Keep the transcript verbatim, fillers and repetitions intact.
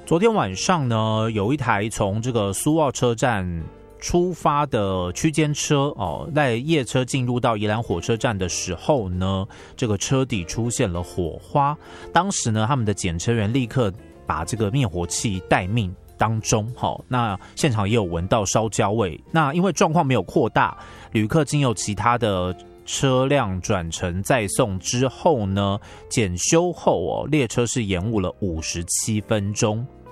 昨天晚上呢，有一台从这个苏澳车站出发的区间车哦，在夜车进入到宜兰火车站的时候呢，这个车底出现了火花。当时呢，他们的检车员立刻把这个灭火器待命当中，好，那现场也有闻到烧焦味。那因为状况没有扩大，旅客经由其他的车辆转乘再送之后呢，检修后哦，列车是延误了五十七分钟。